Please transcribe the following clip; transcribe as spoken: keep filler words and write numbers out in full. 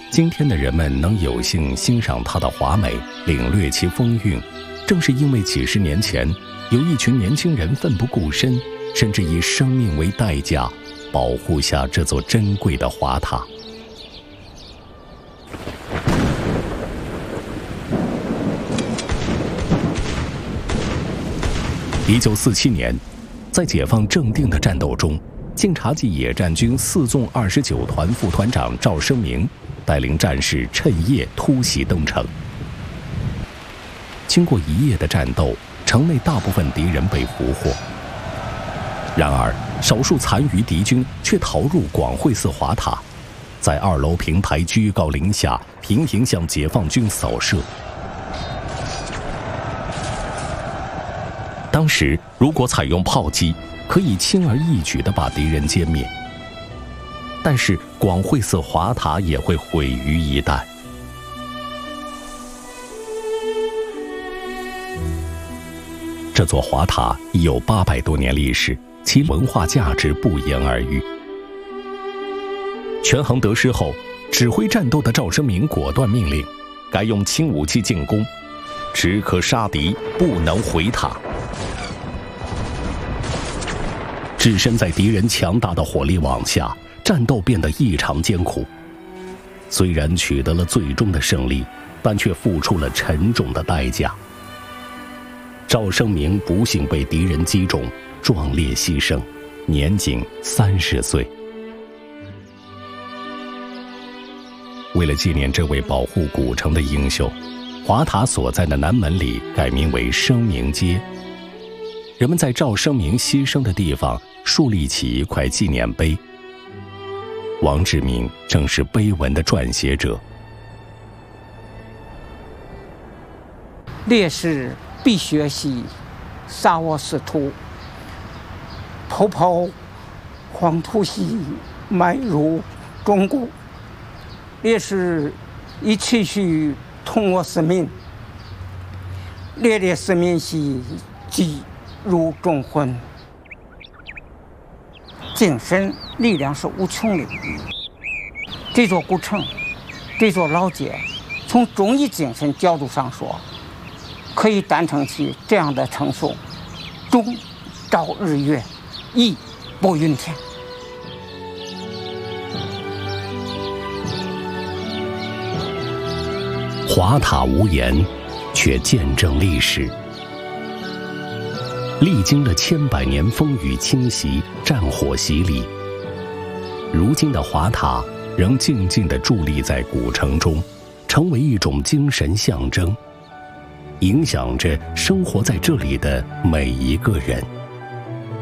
今天的人们能有幸欣赏它的华美，领略其风韵，正是因为几十年前有一群年轻人奋不顾身，甚至以生命为代价，保护下这座珍贵的华塔。一九四七年，在解放正定的战斗中，晋察冀野战军四纵二十九团副团长赵生明带领战士趁夜突袭登城。经过一夜的战斗，城内大部分敌人被俘获。然而，少数残余敌军却逃入广惠寺华塔，在二楼平台居高临下，频频向解放军扫射。当时，如果采用炮击，可以轻而易举地把敌人歼灭。但是，广惠寺华塔也会毁于一旦。这座华塔已有八百多年历史，其文化价值不言而喻。权衡得失后，指挥战斗的赵生明果断命令，改用轻武器进攻，只可杀敌，不能回塔。置身在敌人强大的火力网下，战斗变得异常艰苦。虽然取得了最终的胜利，但却付出了沉重的代价。赵生明不幸被敌人击中，壮烈牺牲，年仅三十岁。为了纪念这位保护古城的英雄，华塔所在的南门里改名为生明街。人们在赵生明牺牲的地方树立起一块纪念碑。王志民正是碑文的撰写者。 烈士必学习，杀我使徒，头抛黄土兮，埋入中骨。烈士以气血同我使命，烈烈使命兮，即入中魂。精神力量是无穷的。这座古城，这座老街，从忠义精神角度上说，可以担承起这样的称颂：忠照日月，义播云天。 华塔无言，却见证历史。历经了千百年风雨侵袭、战火洗礼，如今的华塔仍静静地伫立在古城中，成为一种精神象征，影响着生活在这里的每一个人。